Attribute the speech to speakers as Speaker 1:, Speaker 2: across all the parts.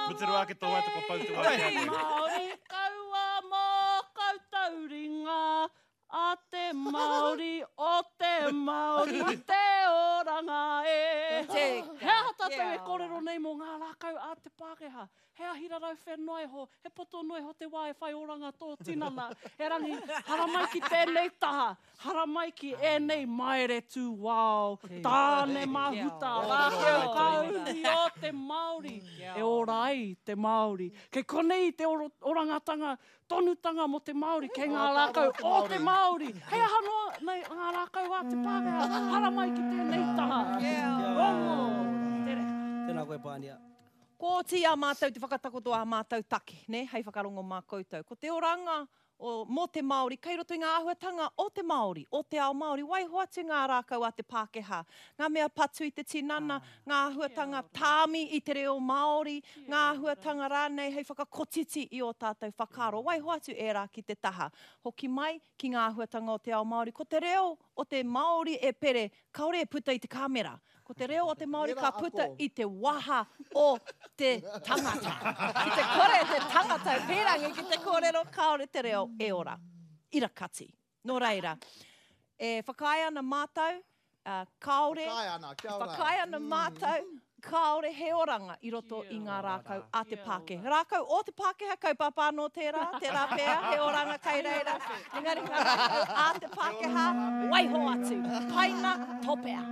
Speaker 1: Puturu ake tō wai toko pautu ake.
Speaker 2: Māori kaua mō kautauringa, a te Māori, o te Māori, te oranga e. Hea tātou e kōrero nei mō ngā rākau a te Pākehā. Hea hirarau whenua e ho, he poto noi ho te wā e whai oranga tō tinana. He rangi, haramai ki tēnei taha, haramai ki e nei maere tū wāo. Tāne mahuta, rākau kauri o te Māori. E orai te Māori. Kei konei te orangatanga, tonutanga mo te Māori, kei ngā rākau o te Māori. Hea hanoa nei ngā rākau a te Pākehā, haramai ki tēnei taha. Rongo!
Speaker 3: Tēnā koe Pānia.
Speaker 4: Ko ti a mātou te whakatakoto a mātou take, ne? Hei whakarongo mā koutou. Ko te oranga mo te Māori, kei roto i ngā āhuatanga o te Māori, o te ao Māori, wai hoatu ngā rākau a te Pākehā. Ngā mea patu i te tinana, ngā āhuatanga tāmi i te reo Māori, ngā āhuatanga rānei, hei whakakotiti i o tātou whakaro. Wai hoatu e rā ki te taha. Hoki mai ki ngā āhuatanga o te ao Māori. Ko te reo o te Māori e pere, kaore e puta i te kamera. Ko te reo o te Māori ka puta i te waha o te tangata. Ki te kore te tangata, pērangi ki te kōrero, kaore te reo e ora. Irakati. Nō reira. E whakaia ana mātou, kaore, whakaia ana mātou, kaore he oranga i roto i ngā rākau a te Pākehā. Rākau o te Pākehā, kaupapa no tērā pēr, he oranga kai reira. Engari ngā rākau a te Pākehā, waiho atu, paina topea.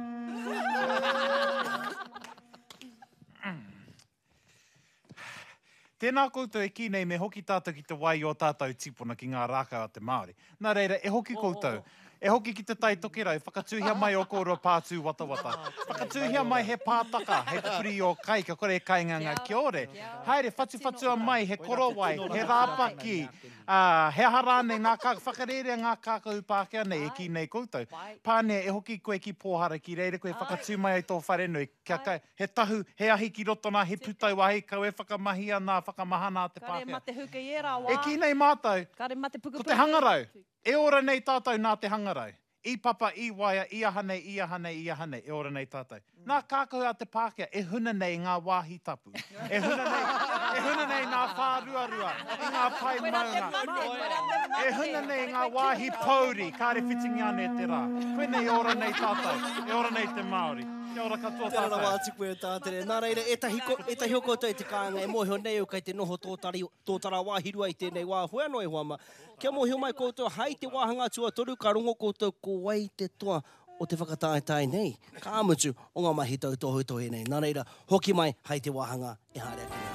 Speaker 1: Tēnā koutou e ki nei me hoki tātou ki te wai o tātou tipuna ki ngā rākau a te Māori. Nā reira, e hoki koutou. E hoki ki te tai tokerau, whakatūhia mai o kōrua pātū watawata. Whakatūhia mai he pātaka, he puri o kai, ka kore e kainganga kia ore. Haere, whatu mai, he korowai, he rāpaki, he harane, whakarere ngā kākau Pākehā nei, e ki nei koutou. Pānea, e hoki koe ki pōhara ki reire, koe whakatū mai ai tō wharenui. He tahu, he ahi ki rotona, he putau ahi, kau e whakamahi ana, whakamahana te Pākehā.
Speaker 4: Kare mate huka i era wā.
Speaker 1: E ki nei mātou,
Speaker 4: ko
Speaker 1: te hangarau. E ora nei tātou nā te hangarau. I papa, i waia, i ahanei, i ahanei, i ahanei. E ora nei tātou. Nā kākau a te Pākehā, e huna nei ngā wāhi tapu. E huna nei ngā whāruarua, i ngā pai maunga. E huna nei ngā wāhi pauri, kāre whitingi ane te rā. Koe nei ora nei tātou, e ora nei te Māori. Kia ora katoa tātou.
Speaker 3: Tēnā wā tiku e tātere. Nā reira, e tahi o koutou i te kāinga, e mōhio nei o kai te noho tōtara wāhirua i tēnei wā huano e huama. Kia mōhio mai koutou, hei te wāhanga tua toru, ka rongo koutou ko wai te toa o te whakataetai nei. Ka amutu o ngā mahi tau tohu nei. Nā reira, hoki mai, hei te wāhanga e haere ake nei.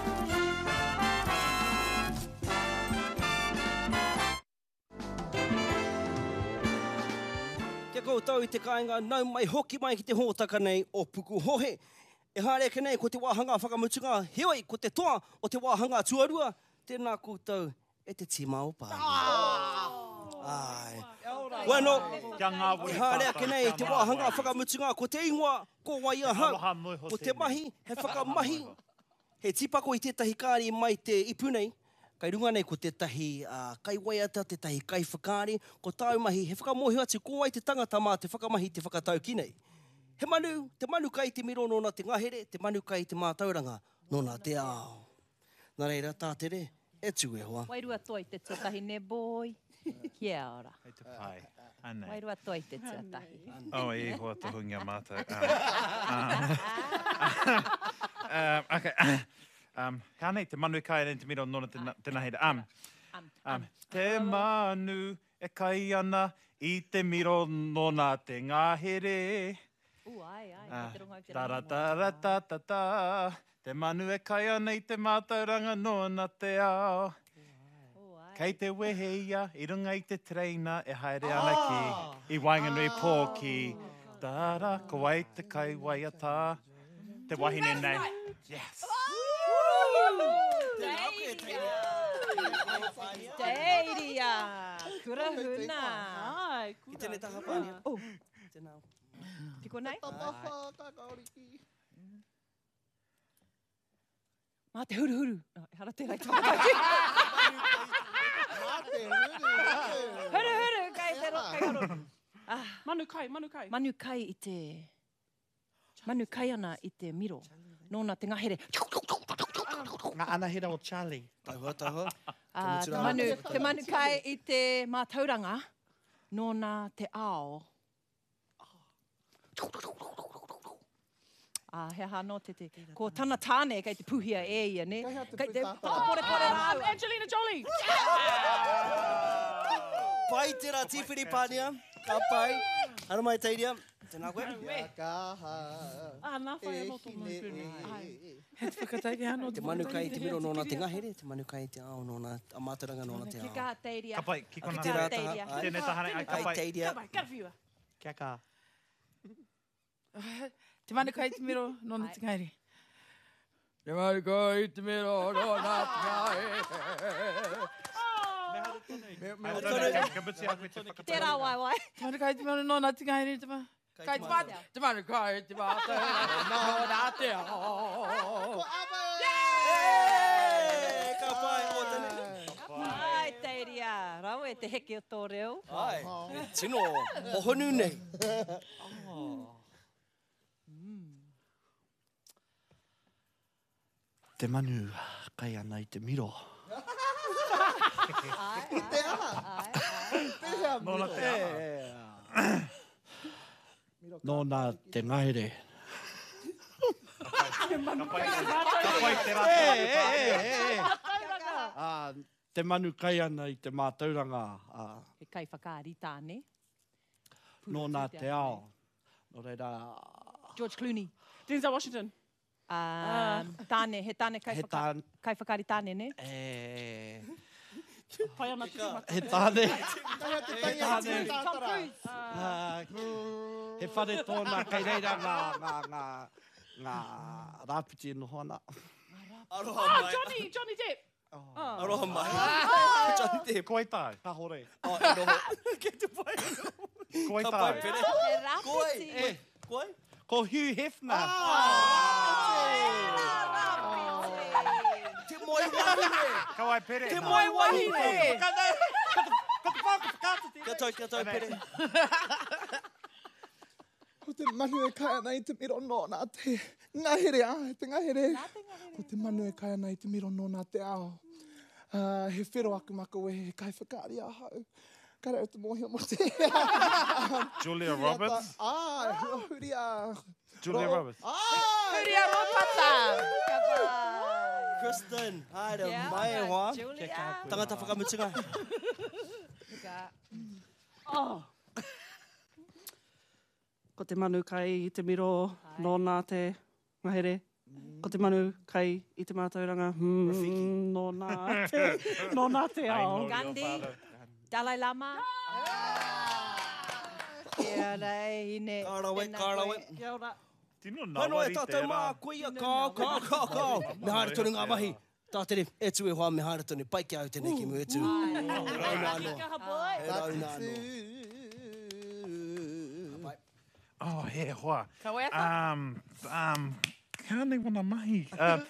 Speaker 3: Kia koutou i te kāinga, nau mai hoki mai ki te hōtaka nei o Puku Hohe. E haere ake nei, ko te wāhanga whakamutunga, heoi, ko te toa o te wāhanga tuarua, tēnā koutou e te tima o Pāngia. Ai. Bueno, e haere ake nei, te wāhanga whakamutunga, ko te ingoa, ko wai ahau, ko te mahi, he whakamahi, he tipako i tētahi kāri mai te ipunei, kai runga nei ko tētahi kai waiata, tētahi kai whakaari, ko tāu mahi, he whakamohi atu, ko wai te tangata mā te whakamahi te whakatau ki nei. He manu, te manu kai te miro nōna te ngahere, te manu kai te mātauranga nōna te ao. Nā reira, tātere, e tū e hoa.
Speaker 4: Wairua toi te tuatahi ne boi. Kia ora.
Speaker 1: Hei te pai. Anei.
Speaker 4: Wairua toi te tuatahi.
Speaker 1: Oh, e hoa tohungia mātou. Okay. Hea nei, te manu e kai nei te miro nōna tēnā heira. Te manu e kai ana i te miro nōna te ngahere.
Speaker 4: Ai, te ronga te
Speaker 1: Tara tara ta ta ta. Te manu e kai ana i te mātauranga nōna te ao. Kei te weheia, i runga i te treina, e haere ana ki. I Wainganui pō ki. Tara, ko wai te kai waiata. Te wahine nei. Yes.
Speaker 4: Teiria! Kura huna!
Speaker 2: Ai,
Speaker 3: I tēnei taha Pāngia. Tēnā.
Speaker 4: Tiko nei? Mā te huru huru. Hara tērai tōkai. Huru huru, kai te haro.
Speaker 2: Manu kai, manu kai.
Speaker 4: Manu kai i te... Manu kai ana i te miro. Nōna te ngahere.
Speaker 5: Ngā anahera o Charlie.
Speaker 3: Taihua.
Speaker 4: Te manu kai I te mātauranga, nōna te ao. He hano te. Ko tana tāne kei te puhia e ia, ne? Kei te pore rāua.
Speaker 2: Angelina Jolie!
Speaker 3: Pai tērā tīwhiri pānia. Ka pai. Ara mai teiria. Tēnā koe.
Speaker 2: Nā whai anō tō manu.
Speaker 6: He te whakatairi anō.
Speaker 3: Te manu kai te miro nōna te ngahere. Te manu kai te ao nōna. A mātaranga nōna te ao.
Speaker 4: Ki kā teiria.
Speaker 1: Ka pai, ki kona.
Speaker 3: Ki tērā taha.
Speaker 1: Tēnei tahane, ai ka
Speaker 3: Ai
Speaker 1: pai.
Speaker 3: teiria.
Speaker 2: Ka pai, kara whiua.
Speaker 5: Kia kā.
Speaker 6: Te manu kai te miro, nōna te ngairi. Te manu kai te miro, nōna te ngairi.
Speaker 4: Tērā wai.
Speaker 6: Te manu kai te miro, nōna te ngairi. Te manu kai te miro, nōna te ao.
Speaker 3: Ka pai o tane.
Speaker 4: Ai, teiria. Rau e te heke o tō reo.
Speaker 3: Ai. Tino. Hohonu nei.
Speaker 5: Te manu kai ana I te miro.
Speaker 1: Nōna te ao.
Speaker 5: Nōna te ngahere.
Speaker 1: Ka pai te rata.
Speaker 5: Te manu kai ana I te mātauranga.
Speaker 4: He kai whakaari tāne.
Speaker 5: Nōna te ao. Nō reira...
Speaker 4: George Clooney.
Speaker 2: Denzel Washington.
Speaker 4: Tāne, he tāne kai whakaari tāne, ne?
Speaker 2: Pai ana te mata.
Speaker 5: He tāne.
Speaker 4: Tom Cruise.
Speaker 5: He whare tōna kai reira ngā rāpiti no hoana.
Speaker 3: Aroha mai.
Speaker 2: Johnny Depp.
Speaker 3: Aroha mai. Johnny Depp.
Speaker 1: Koe tai.
Speaker 5: Ka hore.
Speaker 3: Kei te pai.
Speaker 1: Koe
Speaker 3: Ka pai
Speaker 1: tai.
Speaker 3: pere.
Speaker 4: He rapiti.
Speaker 3: Koe?
Speaker 5: Ko Hugh Hefner.
Speaker 3: Te moi wahine.
Speaker 1: Ka wai pere.
Speaker 3: Te moi wahine.
Speaker 5: Ka
Speaker 3: Kia tau pere.
Speaker 7: Ko te manu e kai ana I te miro nōna te ngahere te ngahere. Ko te manu e kai ana I te miro nōna te ao. He whiro aku mako he kai whakaari a hau. Kare o te mōhio mo te.
Speaker 1: Julia Roberts.
Speaker 7: Huria.
Speaker 1: Julia Roberts.
Speaker 4: Huria Ropata. Ka pai.
Speaker 3: Kristen. Haere
Speaker 4: Kia
Speaker 3: mai e
Speaker 4: ora,
Speaker 3: hoa.
Speaker 4: Julia.
Speaker 3: Tangata whakamutunga.
Speaker 2: Ko te manu kai I te miro, nōna te ngahere. Ko te manu kai I te mātauranga, nōna te ao.
Speaker 4: Gandhi. Dalai Lama. Kia rei, ine.
Speaker 3: Kārawe.
Speaker 2: Kia ora.
Speaker 1: Tino
Speaker 3: Hano e
Speaker 1: nawari
Speaker 3: tātou mā
Speaker 1: tērā.
Speaker 3: kuia kāu. Me haere tonu ngā mahi. Tātere, e tū e hoa me haere tonu. Pai ki au tēnei ki mu e tū. Rauna anō.
Speaker 2: Kaha boy.
Speaker 3: E rauna anō.
Speaker 1: Oh, he hoa.
Speaker 6: Ka wea
Speaker 1: Kānei wana mahi.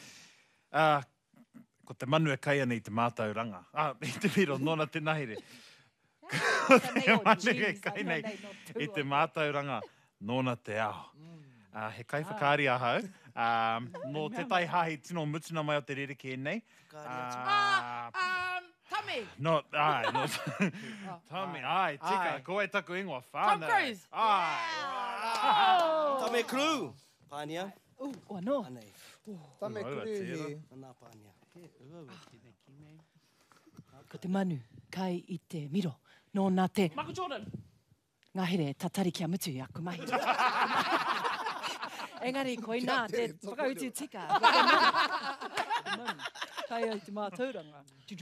Speaker 1: Ko te manu e kai ana I te mātauranga. I te miro, nōna te nahere. Ko te manu e kai nei I te mātauranga, nōna te ao. He kai whakaari a hau. No te tai hahi tino mutuna mai o te rereke e nei.
Speaker 6: Tami.
Speaker 1: No, ai, no. Tami, ai, tika, ko e taku ingoa whānau.
Speaker 6: Tom Cruise.
Speaker 1: Ai.
Speaker 3: Tame crew. Pānia.
Speaker 4: Oh, no.
Speaker 3: Anei.
Speaker 7: Tame
Speaker 1: Ua,
Speaker 7: kuri
Speaker 1: tērā.
Speaker 7: he.
Speaker 3: Anā pānia.
Speaker 4: Ko te manu kai I te miro, nōna te
Speaker 2: Michael Jordan.
Speaker 4: ngahere tatari kia mutu I aku mahi. Engari, koina te whakautu tika. Kai ai te mātauranga.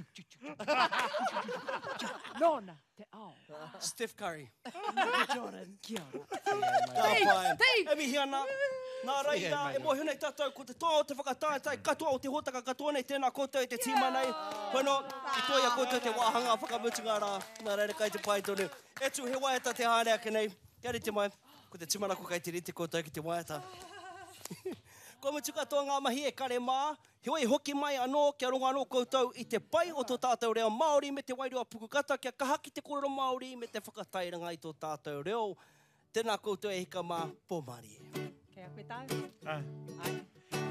Speaker 4: Nōna te ao.
Speaker 3: Steph Curry.
Speaker 4: Jordan, kia ora.
Speaker 3: Ka pai. E mihi ana. Nā reira, e mohi nei tātou, ko te toa o te whakatātai, katoa o te hotaka, katoa nei tēnā koutou, te tīma nei. Wheno, I toia koutou te wāhanga whakamutunga rā. Nā reira kai te pai tonu. E tū he waiata te hārea ke nei. Kia rite mai, ko te timarako kai te rite koutou ki te waiata. Ko mutu katoa ngā mahi e kare mā, Heoi hoki mai anō, kia rongo anō koutou I te pai o tō tātou reo Māori me te wairua pukukata, kia kaha ki te kororo Māori me te whakatairanga I tō tātou reo. Tēnā koutou e hika mā pōmari.
Speaker 4: Kei a koe tau.
Speaker 1: Ai.
Speaker 4: Ai.